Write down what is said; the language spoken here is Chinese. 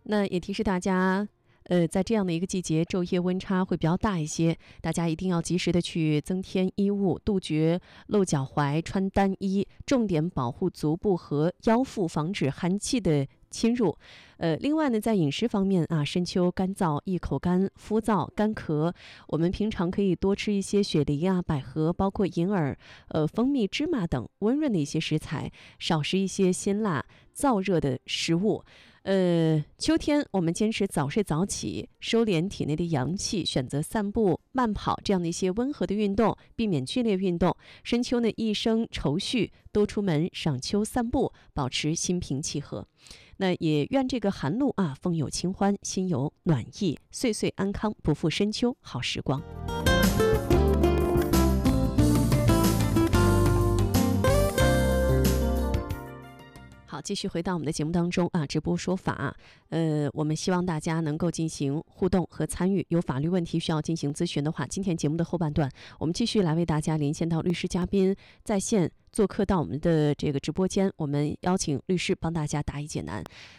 那也提示大家，在这样的一个季节，昼夜温差会比较大一些，大家一定要及时的去增添衣物，杜绝露脚踝，穿单衣，重点保护足部和腰腹，防止寒气的侵入。另外呢，在饮食方面啊，深秋干燥易口干、肤燥、干咳，我们平常可以多吃一些雪梨啊、百合，包括银耳、蜂蜜、芝麻等温润的一些食材，少食一些辛辣、燥热的食物。秋天我们坚持早睡早起，收敛体内的阳气，选择散步、慢跑这样的一些温和的运动，避免剧烈运动。深秋呢，一生愁绪，多出门赏秋散步，保持心平气和。那也愿这个寒露啊，风有清欢，心有暖意，岁岁安康，不负深秋好时光。好，继续回到我们的节目当中啊，直播说法。我们希望大家能够进行互动和参与，有法律问题需要进行咨询的话，今天节目的后半段，我们继续来为大家连线到律师嘉宾在线做客到我们的这个直播间，我们邀请律师帮大家答疑解难。